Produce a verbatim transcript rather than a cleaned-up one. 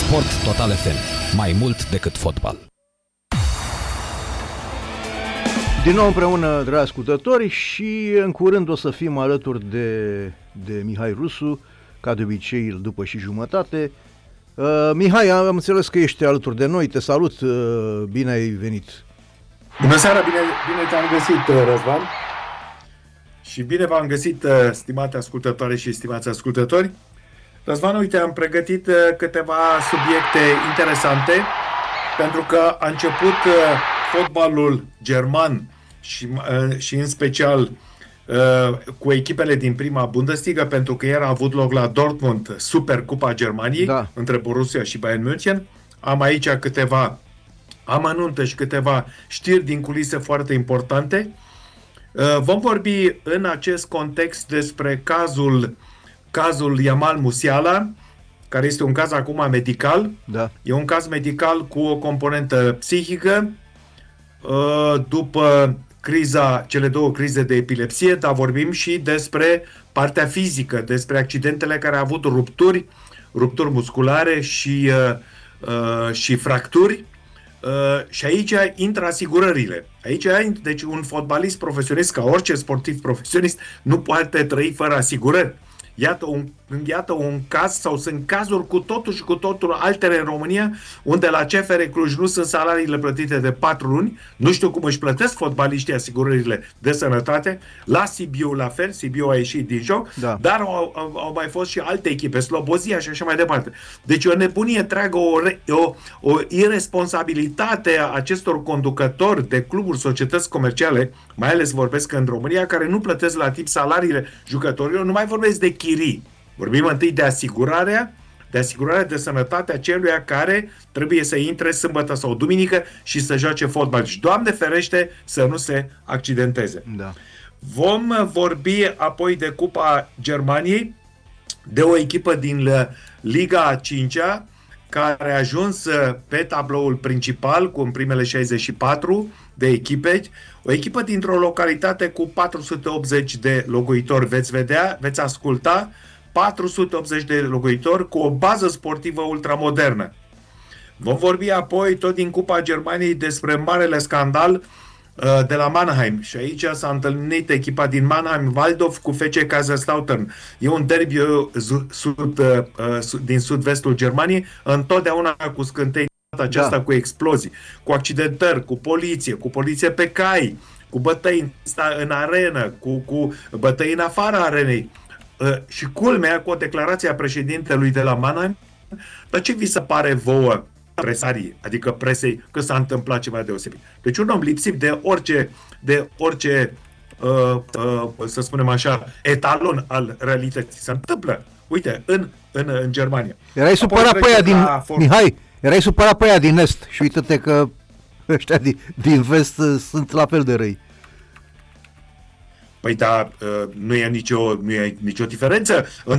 Sport Total F M. Mai mult decât fotbal. Din nou împreună, dragi ascultători, și în curând o să fim alături de, de Mihai Rusu, ca de obicei după și jumătate. Uh, Mihai, am înțeles că ești alături de noi, te salut, uh, bine ai venit. Bună seara, bine, bine te-am găsit, Răzvan. Și bine v-am găsit, stimate ascultătoare și stimați ascultători. Răzvan, uite, am pregătit câteva subiecte interesante, pentru că a început fotbalul german și, și în special cu echipele din prima Bundesliga, pentru că ieri a avut loc la Dortmund Supercupa Germaniei, da, între Borussia și Bayern München. Am aici câteva amănunte și câteva știri din culise foarte importante. Vom vorbi în acest context despre cazul, cazul Jamal Musiala, care este un caz acum medical. Da. E un caz medical cu o componentă psihică, după criza, cele două crize de epilepsie, dar vorbim și despre partea fizică, despre accidentele care au avut rupturi, rupturi musculare și, și fracturi. Uh, și aici intră asigurările. Aici, deci, un fotbalist profesionist, ca orice sportiv profesionist, nu poate trăi fără asigurări. Iată un, iată un caz, sau sunt cazuri cu totul și cu totul altele în România, unde la C F R Cluj nu sunt salariile plătite de patru luni, nu știu cum își plătesc fotbaliștii asigurările de sănătate, la Sibiu la fel, Sibiu a ieșit din joc, da, dar au, au, au mai fost și alte echipe, Slobozia și așa mai departe. Deci o nebunie întreagă, o, o, o irresponsabilitate a acestor conducători de cluburi, societăți comerciale, mai ales vorbesc în România, care nu plătesc la timp salariile jucătorilor, nu mai vorbesc de chirii. Vorbim întâi de asigurarea, de asigurarea de sănătate a celuia care trebuie să intre sâmbătă sau duminică și să joace fotbal. Și Doamne ferește să nu se accidenteze. Da. Vom vorbi apoi de Cupa Germaniei, de o echipă din Liga a cincea, care a ajuns pe tabloul principal cu în primele șaizeci și patru de echipe, o echipă dintr-o localitate cu patru sute optzeci de locuitori. Veți vedea, veți asculta, patru sute optzeci de locuitori cu o bază sportivă ultramodernă. Vom vorbi apoi tot din Cupa Germaniei despre marele scandal uh, de la Mannheim. Și aici s-a întâlnit echipa din Mannheim-Waldorf cu F C Kaiserslautern. E un derby uh, sud, uh, sud, din sud-vestul Germaniei, întotdeauna cu scântei, aceasta, da, cu explozii, cu accidentări, cu poliție, cu poliție pe cai, cu bătăi în, în arenă, cu, cu bătăi în afara arenei. Uh, și culmea cu o declarație a președintelui de la Mannheim. Dar ce vi se pare vouă, presarii, adică presei, că s-a întâmplat ceva deosebit? Deci un om lipsit de orice, de orice uh, uh, să spunem așa, etalon al realității. Se întâmplă, uite, în, în, în Germania. Erai supărat pe aia din... For... Mihai, erai supărat pe aia din Est și uite-te că ăștia din, din Vest sunt la fel de răi. Păi da, nu e nicio, nu e nicio diferență